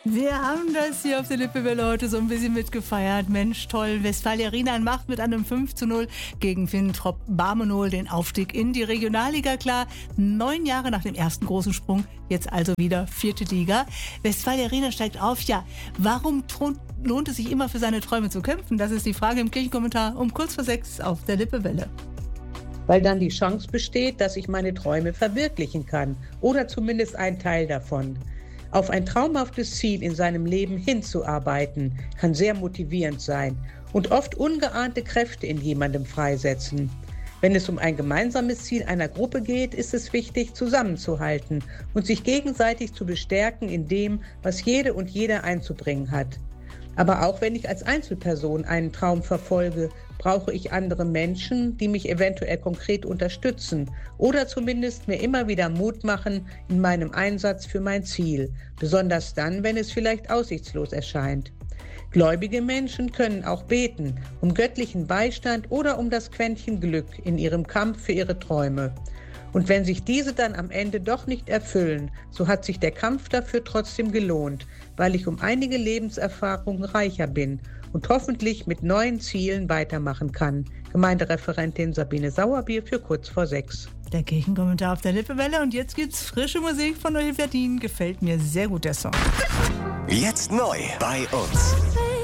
Wir haben das hier auf der Lippewelle heute so ein bisschen mitgefeiert. Mensch, toll. Westfalia Rienan macht mit einem 5:0 gegen Finntrop Barmenol den Aufstieg in die Regionalliga klar. 9 Jahre nach dem ersten großen Sprung, jetzt also wieder 4. Liga. Westfalia Rienan steigt auf. Ja, warum lohnt es sich immer für seine Träume zu kämpfen? Das ist die Frage im Kirchenkommentar um kurz vor 6 auf der Lippewelle. Weil dann die Chance besteht, dass ich meine Träume verwirklichen kann oder zumindest einen Teil davon. Auf ein traumhaftes Ziel in seinem Leben hinzuarbeiten, kann sehr motivierend sein und oft ungeahnte Kräfte in jemandem freisetzen. Wenn es um ein gemeinsames Ziel einer Gruppe geht, ist es wichtig, zusammenzuhalten und sich gegenseitig zu bestärken in dem, was jede und jeder einzubringen hat. Aber auch wenn ich als Einzelperson einen Traum verfolge, brauche ich andere Menschen, die mich eventuell konkret unterstützen oder zumindest mir immer wieder Mut machen in meinem Einsatz für mein Ziel, besonders dann, wenn es vielleicht aussichtslos erscheint. Gläubige Menschen können auch beten, um göttlichen Beistand oder um das Quäntchen Glück in ihrem Kampf für ihre Träume. Und wenn sich diese dann am Ende doch nicht erfüllen, so hat sich der Kampf dafür trotzdem gelohnt, weil ich um einige Lebenserfahrungen reicher bin und hoffentlich mit neuen Zielen weitermachen kann. Gemeindereferentin Sabine Sauerbier für kurz vor 6. Der Kirchenkommentar auf der Lippewelle und jetzt gibt's frische Musik von Olivia Dean. Gefällt mir sehr gut der Song. Jetzt neu bei uns.